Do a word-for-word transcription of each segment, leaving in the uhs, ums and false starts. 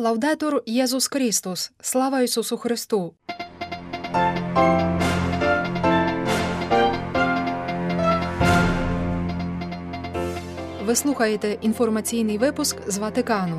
Лаудетур Єсус Христос! Слава Ісусу Христу! Ви слухаєте інформаційний випуск з Ватикану.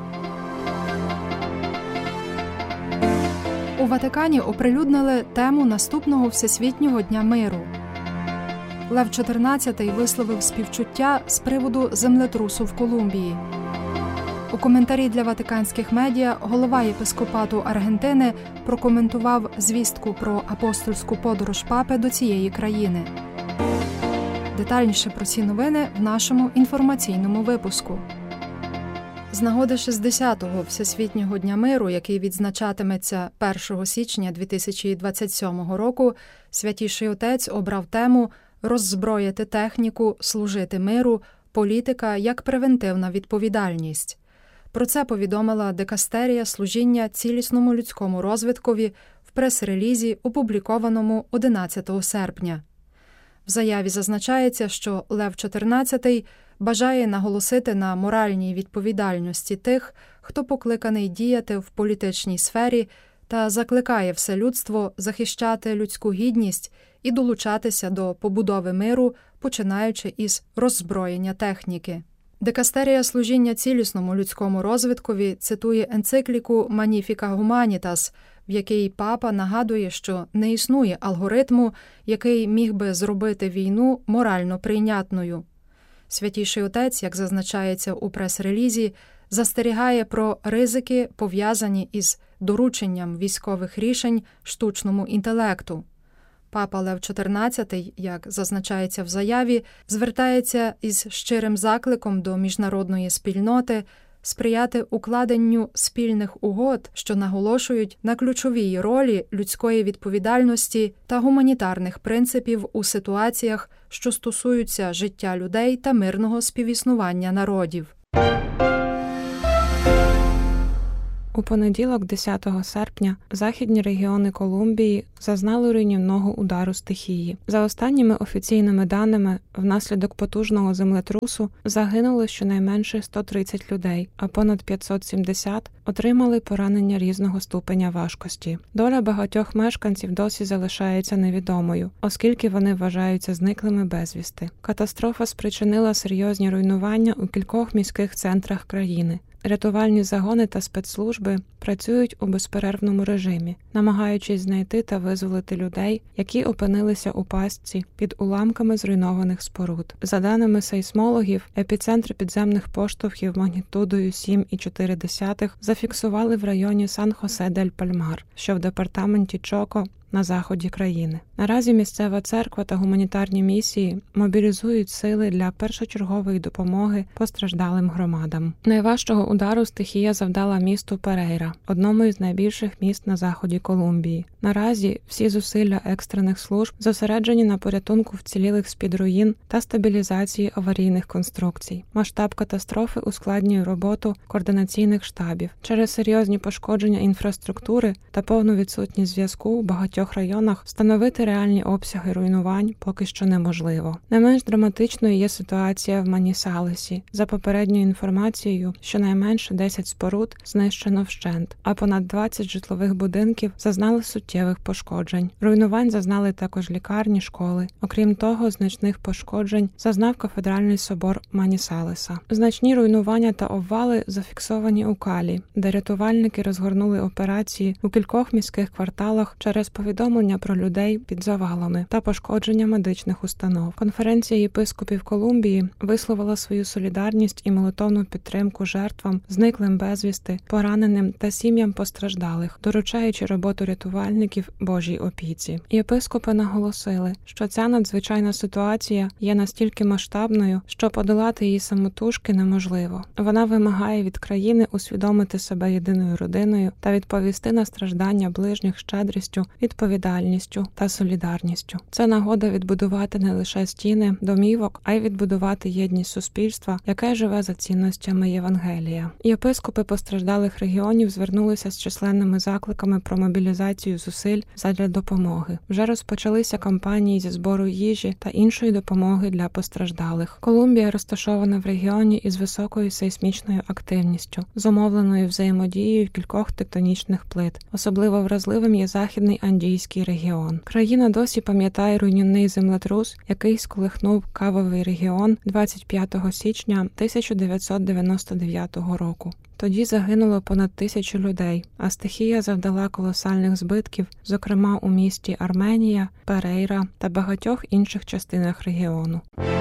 У Ватикані оприлюднили тему наступного Всесвітнього дня миру. Лев чотирнадцятий висловив співчуття з приводу землетрусу в Колумбії. У коментарі для ватиканських медіа голова єпископату Аргентини прокоментував звістку про апостольську подорож папи до цієї країни. Детальніше про ці новини в нашому інформаційному випуску. З нагоди шістдесятого Всесвітнього дня миру, який відзначатиметься першого січня дві тисячі двадцять сьомого року, Святіший Отець обрав тему «Роззброїти техніку, служити миру, політика як превентивна відповідальність». Про це повідомила Дикастерія служіння цілісному людському розвиткові в прес-релізі, опублікованому одинадцятого серпня. В заяві зазначається, що Лев чотирнадцятий бажає наголосити на моральній відповідальності тих, хто покликаний діяти в політичній сфері, та закликає все людство захищати людську гідність і долучатися до побудови миру, починаючи із роззброєння техніки. Дикастерія служіння цілісному людському розвиткові цитує енцикліку «Magnificat Humanitas», в якій папа нагадує, що не існує алгоритму, який міг би зробити війну морально прийнятною. Святіший Отець, як зазначається у прес-релізі, застерігає про ризики, пов'язані із дорученням військових рішень штучному інтелекту. Папа Лев чотирнадцятий, як зазначається в заяві, звертається із щирим закликом до міжнародної спільноти сприяти укладенню спільних угод, що наголошують на ключовій ролі людської відповідальності та гуманітарних принципів у ситуаціях, що стосуються життя людей та мирного співіснування народів. У понеділок, десятого серпня, західні регіони Колумбії зазнали руйнівного удару стихії. За останніми офіційними даними, внаслідок потужного землетрусу загинуло щонайменше сто тридцять людей, а понад п'ятсот сімдесят отримали поранення різного ступеня важкості. Доля багатьох мешканців досі залишається невідомою, оскільки вони вважаються зниклими безвісти. Катастрофа спричинила серйозні руйнування у кількох міських центрах країни. Рятувальні загони та спецслужби працюють у безперервному режимі, намагаючись знайти та визволити людей, які опинилися у пастці під уламками зруйнованих споруд. За даними сейсмологів, епіцентр підземних поштовхів магнітудою сім цілих чотири десятих зафіксували в районі Сан-Хосе-дель-Пальмар, що в департаменті Чоко, на заході країни. Наразі місцева церква та гуманітарні місії мобілізують сили для першочергової допомоги постраждалим громадам. Найважчого удару стихія завдала місту Перейра, одному із найбільших міст на заході Колумбії. Наразі всі зусилля екстрених служб зосереджені на порятунку вцілілих з-під руїн та стабілізації аварійних конструкцій. Масштаб катастрофи ускладнює роботу координаційних штабів. Через серйозні пошкодження інфраструктури та повну відсутність зв'язку в багатьох районах встановити реальні обсяги руйнувань поки що неможливо. Не менш драматичною є ситуація в Манісалесі. За попередньою інформацією, щонайменше десять споруд знищено вщент, а понад двадцять житлових будинків зазнали суттєвих пошкоджень. Руйнувань зазнали також лікарні, школи. Окрім того, значних пошкоджень зазнав кафедральний собор Манісалеса. Значні руйнування та обвали зафіксовані у Калі, де рятувальники розгорнули операції у кількох міських кварталах через повідомлення про людей під завалами та пошкодження медичних установ. Конференція єпископів Колумбії висловила свою солідарність і молитовну підтримку жертвам, зниклим безвісти, пораненим та сім'ям постраждалих, доручаючи роботу рятувальників Божій опіці. Єпископи наголосили, що ця надзвичайна ситуація є настільки масштабною, що подолати її самотужки неможливо. Вона вимагає від країни усвідомити себе єдиною родиною та відповісти на страждання ближніх щедрістю, відповідальністю відповідальністю та солідарністю. Це нагода відбудувати не лише стіни, домівок, а й відбудувати єдність суспільства, яке живе за цінностями Євангелія. Єпископи постраждалих регіонів звернулися з численними закликами про мобілізацію зусиль задля допомоги. Вже розпочалися кампанії зі збору їжі та іншої допомоги для постраждалих. Колумбія розташована в регіоні із високою сейсмічною активністю, зумовленою взаємодією кількох тектонічних плит. Особливо вразливим є Західний Андійський регіон. Країна досі пам'ятає руйнівний землетрус, який сколихнув кавовий регіон двадцять п'ятого січня тисяча дев'ятсот дев'яносто дев'ятого року. Тоді загинуло понад тисячу людей, а стихія завдала колосальних збитків, зокрема у місті Арменія, Перейра та багатьох інших частинах регіону.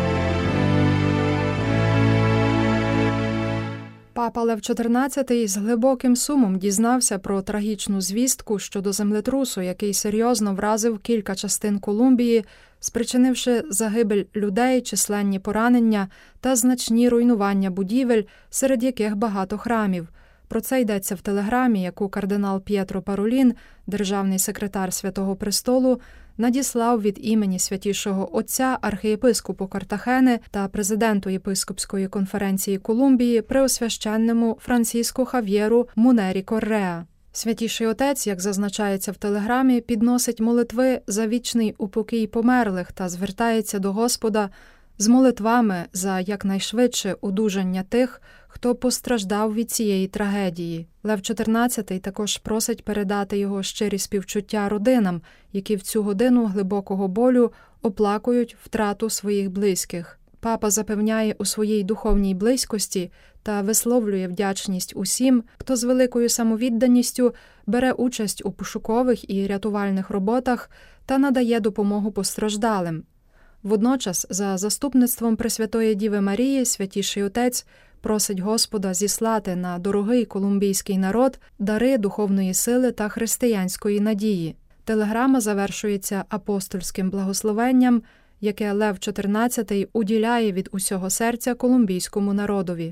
Папа Лев чотирнадцятий з глибоким сумом дізнався про трагічну звістку щодо землетрусу, який серйозно вразив кілька частин Колумбії, спричинивши загибель людей, численні поранення та значні руйнування будівель, серед яких багато храмів. Про це йдеться в телеграмі, яку кардинал П'єтро Паролін, державний секретар Святого Престолу, надіслав від імені Святішого Отця архієпископу Картахени та президенту Єпископської конференції Колумбії преосвященному Франсіску Хав'єру Мунері Корреа. Святіший Отець, як зазначається в телеграмі, підносить молитви за вічний упокій померлих та звертається до Господа з молитвами за якнайшвидше одужання тих, хто постраждав від цієї трагедії. Лев чотирнадцятий також просить передати його щирі співчуття родинам, які в цю годину глибокого болю оплакують втрату своїх близьких. Папа запевняє у своїй духовній близькості та висловлює вдячність усім, хто з великою самовідданістю бере участь у пошукових і рятувальних роботах та надає допомогу постраждалим. Водночас, за заступництвом Пресвятої Діви Марії, Святіший Отець просить Господа зіслати на дорогий колумбійський народ дари духовної сили та християнської надії. Телеграма завершується апостольським благословенням, яке Лев чотирнадцятий уділяє від усього серця колумбійському народові.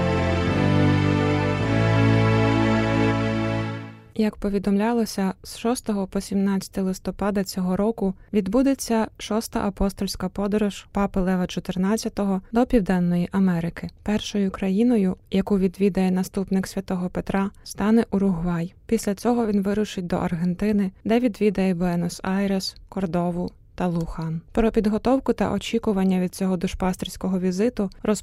Як повідомлялося, з шостого по сімнадцяте листопада цього року відбудеться шоста апостольська подорож Папи Лева чотирнадцятого до Південної Америки. Першою країною, яку відвідає наступник святого Петра, стане Уругвай. Після цього він вирушить до Аргентини, де відвідає Буенос-Айрес, Кордову та Лухан. Про підготовку та очікування від цього душпастерського візиту розповідає